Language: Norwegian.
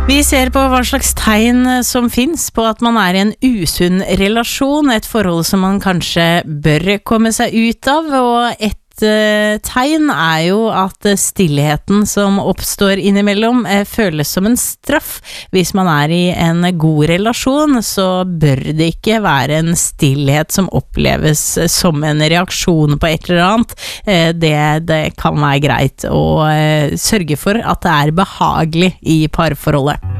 Vi ser på hva slags tegn som finnes på at man er i en usunn relasjon, et forhold som man kanskje bør komme seg ut av, og et tegn er jo at stillheten som oppstår innimellom føles som en straff. Hvis man er i en god relasjon, så bør det ikke være en stillhet som oppleves som en reaksjon på et eller annet. Det kan være greit å sørge for at det er behagelig i parforholdet.